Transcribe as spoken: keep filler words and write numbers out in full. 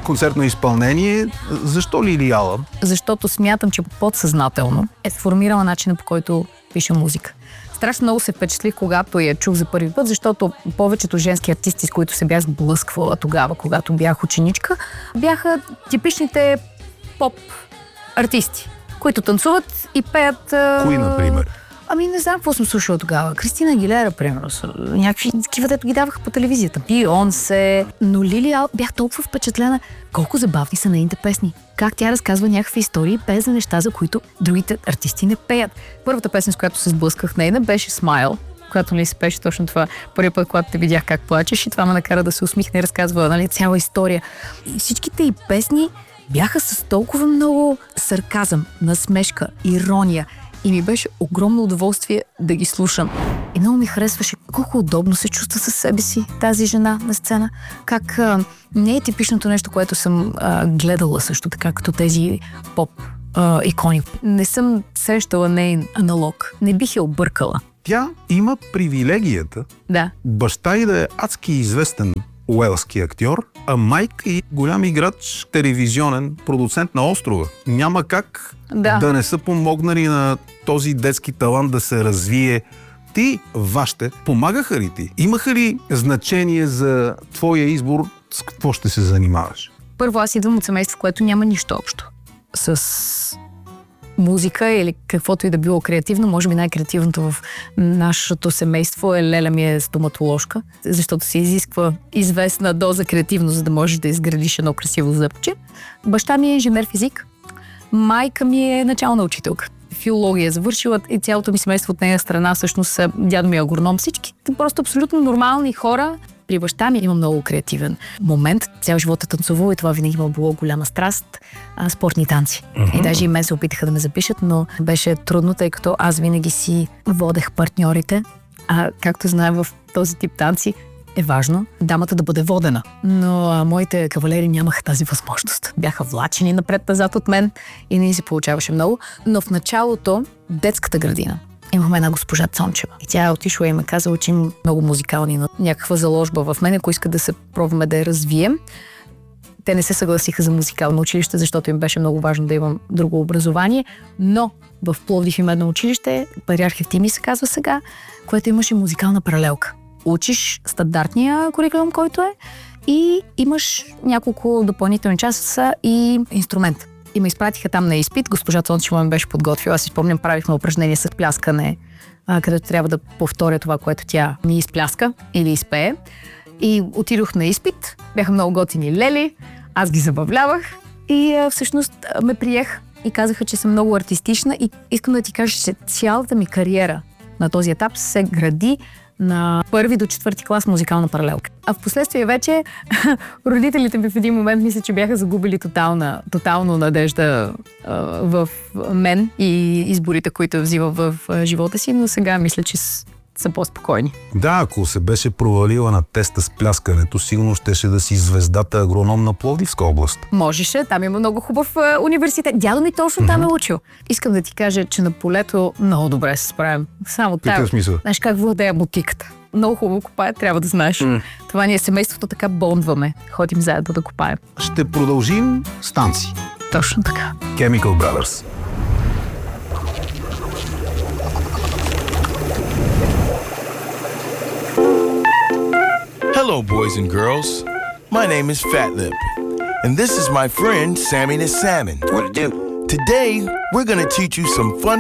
концертно изпълнение. Защо Лили Алън? Защото смятам, че подсъзнателно е сформирала начина, по който пише музика. Страшно много се впечатлих, когато я чух за първи път, защото повечето женски артисти, с които се бях сблъсквала тогава, когато бях ученичка, бяха типичните поп артисти, които танцуват и пеят... Кои, например? Ами не знам какво съм слушала тогава. Кристина Агилера, примерно. Някакви такива, дето ги даваха по телевизията. Бионсе. Но Лили Ал бях толкова впечатлена колко забавни са нейните песни. Как тя разказва някакви истории и пее за неща, за които другите артисти не пеят. Първата песен, с която се сблъсках нейна, беше Smile, която ли се пеше точно това. Първият път, когато те видях как плачеш, и това ме накара да се усмихне и разказва, нали, цяла история. И всичките й песни бяха с толкова много сарказъм, насмешка, ирония. И ми беше огромно удоволствие да ги слушам. И много ми харесваше колко удобно се чувства със себе си тази жена на сцена. Как а, не е типичното нещо, което съм а, гледала също така, като тези поп а, икони. Не съм срещала нейн аналог. Не бих я объркала. Тя има привилегията Да. баща й да е адски известен уелски актьор, а майка и голям играч, телевизионен продуцент на острова. Няма как Да. да не са помогнали на този детски талант да се развие. Ти, вашите, помагаха ли ти? Имаха ли значение за твоя избор с какво ще се занимаваш? Първо, аз идвам от семейство, което няма нищо общо с музика или каквото и да било креативно. Може би най-креативното в нашето семейство е леля ми е стоматоложка, защото се изисква известна доза креативност, за да можеш да изградиш едно красиво зъбче. Баща ми е инженер физик, майка ми е начална учителка. Филология завършила и цялото ми семейство от нея страна всъщност са дядо ми агроном. Всички просто абсолютно нормални хора. При баща ми има много креативен момент. Цял живот е танцувал и това винаги има било голяма страст. А, спортни танци. Uh-huh. И даже и мен се опитаха да ме запишат, но беше трудно, тъй като аз винаги си водех партньорите. А както знаем, в този тип танци е важно дамата да бъде водена. Но а, моите кавалери нямаха тази възможност. Бяха влачени напред-назад от мен и не си получаваше много. Но в началото детската градина имахме една госпожа Цончева. И тя е отишла и ме казала, че има много музикални, но някаква заложба в мен, ако иска да се пробваме да я развием. Те не се съгласиха за музикално училище, защото им беше много важно да имам друго образование, но в Пловдив има едно училище, Патриарх Евтимий се казва сега, което имаше музикална паралелка. Учиш стандартния курикулум, който е, и имаш няколко допълнителни часа и инструмент. И ме изпратиха там на изпит. Госпожа Цончева ме беше подготвила. Аз си спомням, правихме упражнение с пляскане, където трябва да повторя това, което тя ми изпляска или изпее. И отидох на изпит. Бяха много готини лели. Аз ги забавлявах. И а, всъщност ме приех и казаха, че съм много артистична. И искам да ти кажа, че цялата ми кариера на този етап се гради на първи до четвърти клас музикална паралелка. А в последствие вече родителите ми в един момент мисля, че бяха загубили тотална, тотално надежда а, в мен и изборите, които взимам в а, живота си, но сега мисля, че с, са по-спокойни. Да, ако се беше провалила на теста с пляскането, сигурно щеше да си звездата агроном на Пловдивска област. Можеше, там има много хубав а, университет. Дядо ми точно mm-hmm. там е учил. Искам да ти кажа, че на полето много добре се справим. Само там. Какъв смисъл? Знаеш как владея бутиката. Много хубаво копая, трябва да знаеш. Mm. Това ни е семейството, така бондваме. Ходим заедно да копаем. Ще продължим с танци. Точно така. Chemical Brothers. Hello, boys and girls. My name is Fat Lip, and this is my friend Sammy the Salmon. What to do? Today, we're gonna teach you some fun